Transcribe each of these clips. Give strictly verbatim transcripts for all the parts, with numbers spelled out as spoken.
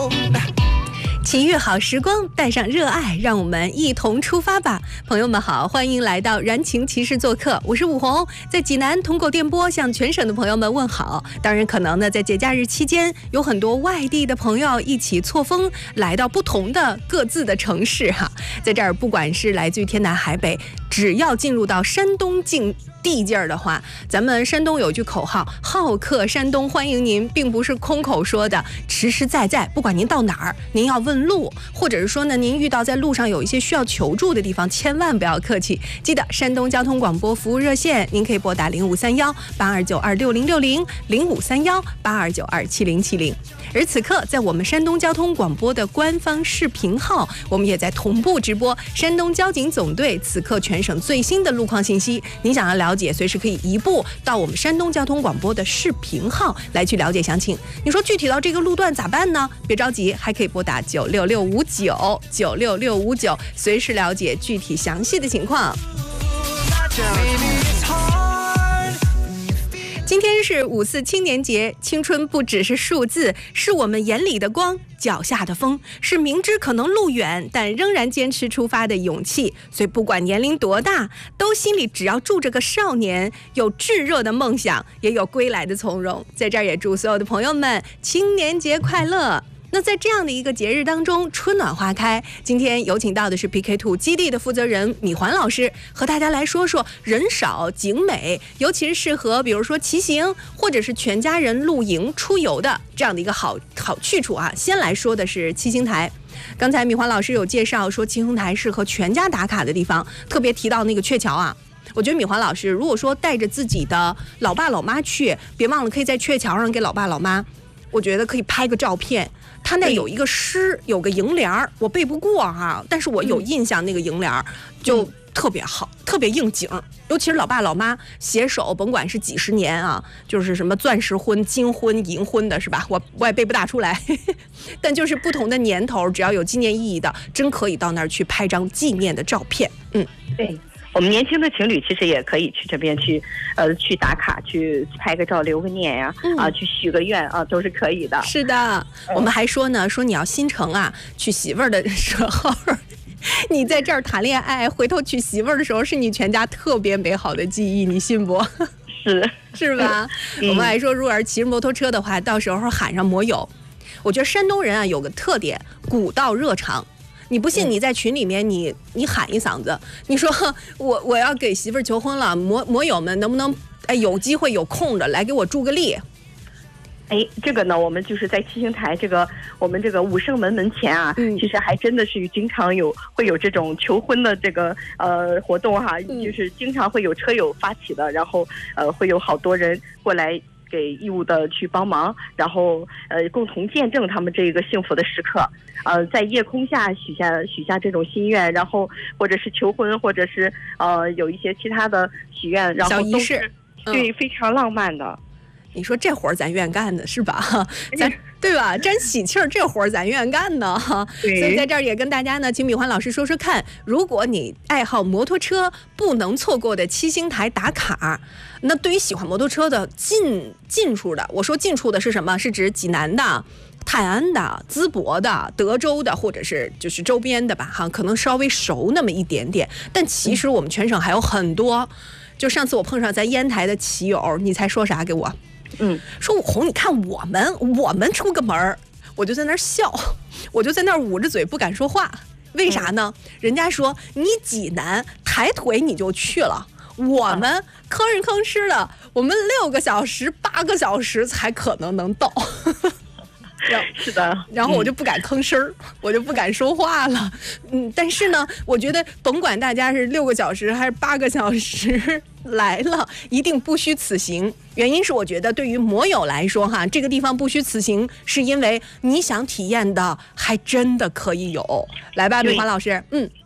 奇遇好时光，带上热爱，让我们一同出发吧！朋友们好，欢迎来到燃情骑士做客，我是武红，在济南通过电波向全省的朋友们问好。当然，可能呢，在节假日期间，有很多外地的朋友一起错峰来到不同的各自的城市哈。在这儿，不管是来自于天南海北，只要进入到山东境地界儿的话，咱们山东有句口号，好客山东欢迎您，并不是空口说的，实实在在，不管您到哪儿，您要问路，或者是说呢，您遇到在路上有一些需要求助的地方，千万不要客气，记得山东交通广播服务热线，您可以拨打零五三幺八二九二六零六零零五三幺八二九二七零七零。而此刻，在我们山东交通广播的官方视频号，我们也在同步直播山东交警总队此刻全省最新的路况信息。您想要了解，随时可以移步到我们山东交通广播的视频号来去了解详情。你说具体到这个路段咋办呢？别着急，还可以拨打九六六五九九六六五九，随时了解具体详细的情况。今天是五四青年节，青春不只是数字，是我们眼里的光，脚下的风，是明知可能路远，但仍然坚持出发的勇气。所以不管年龄多大，都心里只要住着个少年，有炙热的梦想，也有归来的从容。在这儿也祝所有的朋友们青年节快乐。那在这样的一个节日当中，春暖花开，今天有请到的是 P K 二 基地的负责人米环老师，和大家来说说人少景美，尤其是适合比如说骑行或者是全家人露营出游的这样的一个好好去处啊。先来说的是七星台，刚才米环老师有介绍说七星台适合全家打卡的地方，特别提到那个鹊桥啊。我觉得米环老师如果说带着自己的老爸老妈去，别忘了可以在鹊桥上给老爸老妈，我觉得可以拍个照片。他那有一个诗，有个楹联儿，我背不过哈，但是我有印象，那个楹联儿就特别好，特别应景。尤其是老爸老妈携手，甭管是几十年啊，就是什么钻石婚、金婚、银婚的，是吧？我我也背不大出来，但就是不同的年头，只要有纪念意义的，真可以到那儿去拍张纪念的照片。嗯， 对。我们年轻的情侣其实也可以去这边去，呃，去打卡，去拍个照、留个念呀、啊，嗯、啊，去许个愿啊，都是可以的。 是的，我们还说呢，说你要新城啊，娶媳妇儿的时候，你在这儿谈恋爱，回头娶媳妇儿的时候，是你全家特别美好的记忆，你信不？ 是， 是吧？嗯、我们还说，如果是骑着摩托车的话，到时候喊上摩友。我觉得山东人啊有个特点，古道热肠。你不信，你在群里面你你喊一嗓子，你说我我要给媳妇儿求婚了，摩摩友们能不能哎有机会有空的来给我助个力？ 哎，这个呢，我们就是在七星台这个我们这个武圣门门前啊，嗯、其实还真的是经常有会有这种求婚的这个呃活动哈，嗯、就是经常会有车友发起的，然后呃会有好多人过来给义务的去帮忙，然后呃共同见证他们这个幸福的时刻。呃，在夜空下许下许下这种心愿，然后或者是求婚，或者是呃有一些其他的许愿，然后都是对、嗯、非常浪漫的。 你说这活儿咱愿干的是吧？咱对吧？沾喜气儿这活儿咱愿干呢。所以在这儿也跟大家呢，请米环老师说说看，如果你爱好摩托车，不能错过的七星台打卡。那对于喜欢摩托车的近近处的，我说近处的是什么？是指济南的、泰安的、淄博的、德州的，或者是就是周边的吧，哈，可能稍微熟那么一点点。但其实我们全省还有很多。就上次我碰上咱烟台的骑友，你猜说啥给我？嗯，说武红，你看我们我们出个门儿，我就在那儿笑，我就在那儿捂着嘴不敢说话。为啥呢？嗯、人家说你济南抬腿你就去了。我们吭哧吭哧的，我们六个小时、八个小时才可能能到。 是的， 然后我就不敢吭声儿、嗯，我就不敢说话了。嗯，但是呢，我觉得甭管大家是六个小时还是八个小时来了，一定不虚此行。原因是我觉得对于摩友来说，哈，这个地方不虚此行，是因为你想体验的还真的可以有。来吧，米华老师，嗯。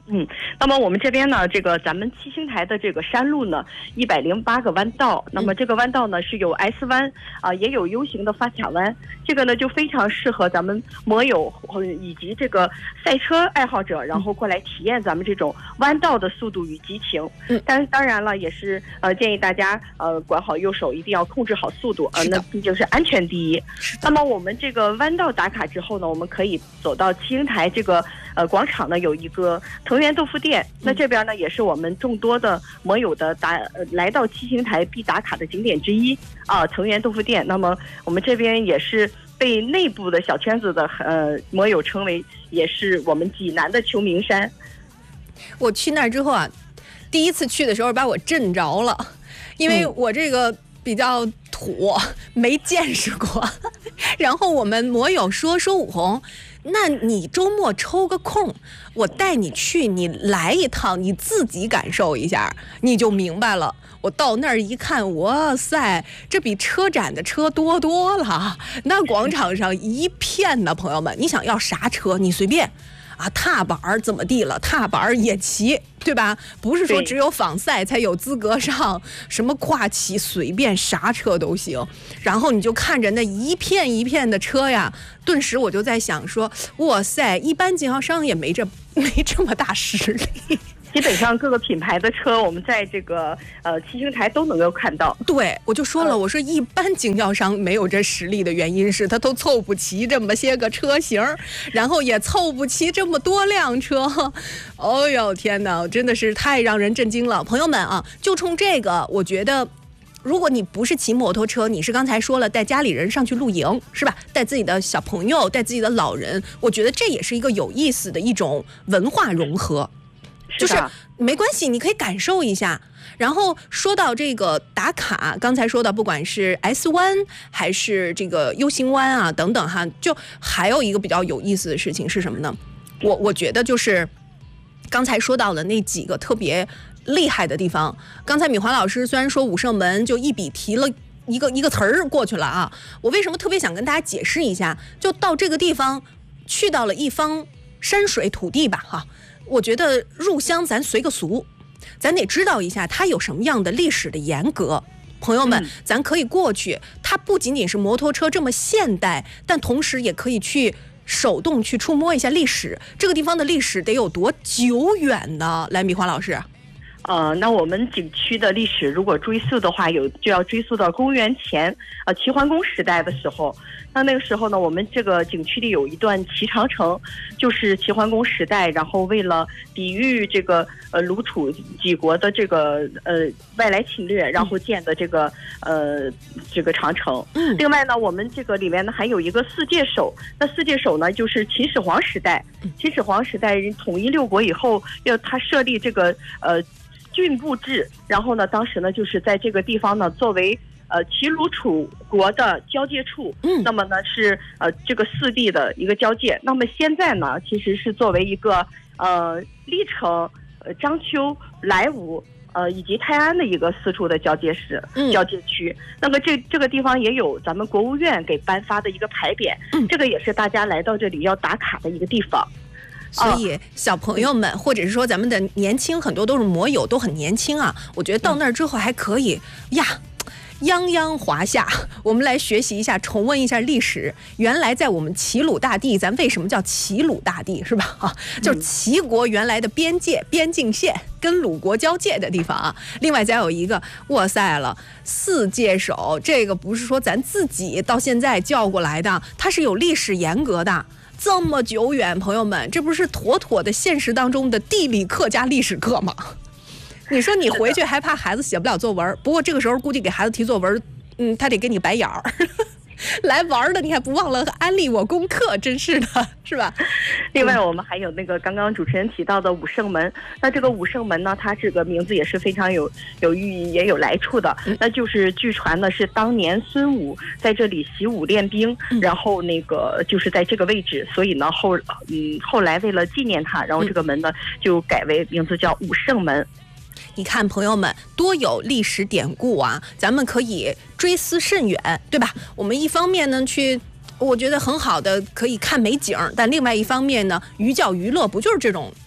嗯，那么我们这边呢，这个咱们七星台的这个山路呢，一百零八个弯道。那么这个弯道呢是有 S 弯啊、呃，也有 U 型的发卡弯。这个呢就非常适合咱们摩友以及这个赛车爱好者，然后过来体验咱们这种弯道的速度与激情。嗯，但当然了，也是呃建议大家呃管好右手，一定要控制好速度啊、呃。那毕竟是安全第一。那么我们这个弯道打卡之后呢，我们可以走到七星台这个呃广场呢，有一个藤原豆腐店。那这边呢也是我们众多的摩友的打呃来到七星台必打卡的景点之一啊，藤原豆腐店。那么我们这边也是被内部的小圈子的呃摩友称为，也是我们济南的秋名山。 我去那儿之后啊，第一次去的时候把我震着了，因为我这个比较土，没见识过。然后我们摩友说说武红，那你周末抽个空，我带你去，你来一趟，你自己感受一下，你就明白了。我到那儿一看，哇塞，这比车展的车多多了。那广场上一片的朋友们，你想要啥车，你随便。啊，踏板怎么地了？踏板也骑，对吧？不是说只有仿赛才有资格上，什么跨骑，随便啥车都行。然后你就看着那一片一片的车呀，顿时我就在想说，哇塞，一般经销商也没这没这么大实力。 基本上各个品牌的车，我们在这个呃七星台都能够看到。 对，我就说了，嗯、我说一般经销商没有这实力的原因是，他都凑不齐这么些个车型，然后也凑不齐这么多辆车。哦呦天哪，真的是太让人震惊了，朋友们啊！就冲这个，我觉得。如果你不是骑摩托车，你是刚才说了带家里人上去露营，是吧？带自己的小朋友，带自己的老人，我觉得这也是一个有意思的一种文化融合。就是没关系，你可以感受一下。然后说到这个打卡，刚才说到不管是 S 弯还是这个 U 型弯啊等等哈，就还有一个比较有意思的事情是什么呢？我我觉得就是刚才说到的那几个特别厉害的地方。刚才米华老师虽然说武圣门就一笔提了一个一个词儿过去了啊，我为什么特别想跟大家解释一下？就到这个地方，去到了一方山水土地吧哈。我觉得入乡咱随个俗，咱得知道一下它有什么样的历史的沿革。朋友们、嗯、咱可以过去，它不仅仅是摩托车这么现代，但同时也可以去手动去触摸一下历史。这个地方的历史得有多久远呢？来，米华老师。 呃，那我们景区的历史如果追溯的话，有就要追溯到公元前呃齐桓公时代的时候。那那个时候呢，我们这个景区里有一段齐长城，就是齐桓公时代，然后为了抵御这个呃鲁楚几国的这个呃外来侵略，然后建的这个呃这个长城。嗯。另外呢，我们这个里面呢还有一个四界首，那四界首呢就是秦始皇时代，秦始皇时代统一六国以后，要他设立这个呃。郡部制，然后呢，当时呢就是在这个地方呢作为呃齐鲁楚国的交界处，嗯，那么呢是呃这个四地的一个交界。那么现在呢，其实是作为一个呃历城、呃章丘、莱芜呃以及泰安的一个四处的交界市、嗯、交界区。那么这这个地方也有咱们国务院给颁发的一个牌匾，嗯，这个也是大家来到这里要打卡的一个地方。 所以小朋友们，或者是说咱们的年轻，很多都是摩友，都很年轻啊。我觉得到那儿之后还可以呀，泱泱华夏，我们来学习一下，重温一下历史。原来在我们齐鲁大地，咱为什么叫齐鲁大地，是吧？啊，就是齐国原来的边界、边境线跟鲁国交界的地方啊。另外再有一个，哇塞了，四界首，这个不是说咱自己到现在叫过来的，它是有历史沿革的。这么久远，朋友们，这不是妥妥的现实当中的地理课加历史课吗？你说你回去还怕孩子写不了作文？不过这个时候估计给孩子提作文，嗯，他得给你白眼儿。来玩的你还不忘了安利我功课，真是的，是吧？ 另外我们还有那个刚刚主持人提到的武圣门，那这个武圣门呢，它这个名字也是非常有有寓意也有来处的。那就是据传呢是当年孙武在这里习武练兵，然后那个就是在这个位置，所以呢后嗯后来为了纪念他，然后这个门呢就改为名字叫武圣门。 你看朋友们多有历史典故啊，咱们可以追思甚远，对吧？我们一方面呢去我觉得很好的可以看美景，但另外一方面呢寓教于乐，不就是这种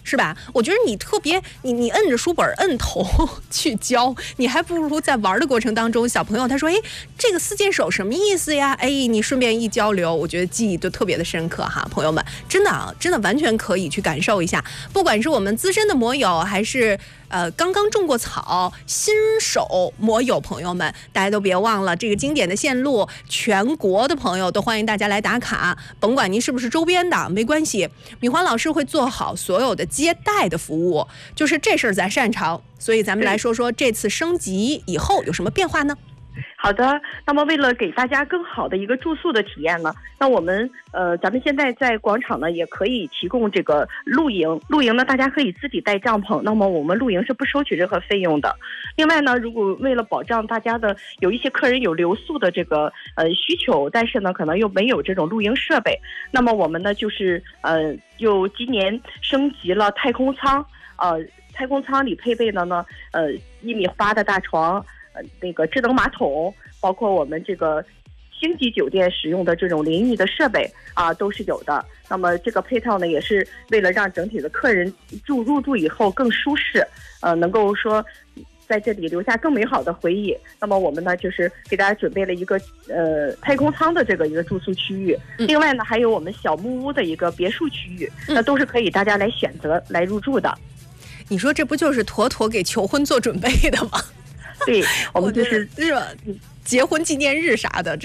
是吧？我觉得你特别，你你摁着书本摁头去教，你还不如在玩的过程当中，小朋友他说，哎，这个四件手什么意思呀？哎，你顺便一交流，我觉得记忆都特别的深刻哈，朋友们，真的啊，真的完全可以去感受一下，不管是我们资深的摩友，还是呃刚刚种过草新手摩友朋友们，大家都别忘了这个经典的线路，全国的朋友都欢迎大家来打卡，甭管您是不是周边的，没关系，米华老师会做好所有的接待的服务，就是这事儿咱擅长，所以咱们来说说这次升级以后有什么变化呢？ 好的，那么为了给大家更好的一个住宿的体验呢，那我们呃，咱们现在在广场呢也可以提供这个露营，露营呢大家可以自己带帐篷，那么我们露营是不收取任何费用的。另外呢，如果为了保障大家的有一些客人有留宿的这个呃需求，但是呢可能又没有这种露营设备，那么我们呢就是呃又今年升级了太空舱，呃太空舱里配备的呢呃一米八的大床。那个智能马桶，包括我们这个星级酒店使用的这种淋浴的设备啊，都是有的。那么这个配套呢，也是为了让整体的客人住入住以后更舒适，呃，能够说在这里留下更美好的回忆。那么我们呢，就是给大家准备了一个呃太空舱的这个一个住宿区域，另外呢，还有我们小木屋的一个别墅区域，那都是可以大家来选择来入住的。 你说这不就是妥妥给求婚做准备的吗？ 对，我们就是这结婚纪念日啥的。